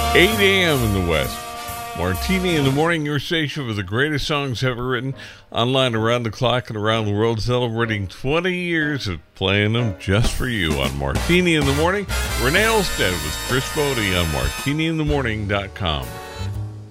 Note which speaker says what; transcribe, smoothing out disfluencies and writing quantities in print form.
Speaker 1: 8 a.m. in the West. Martini in the Morning, your station for the greatest songs ever written, online around the clock and around the world, celebrating 20 years of playing them just for you on Martini in the Morning. Renee Olstead with Chris Bodie on martiniinthemorning.com.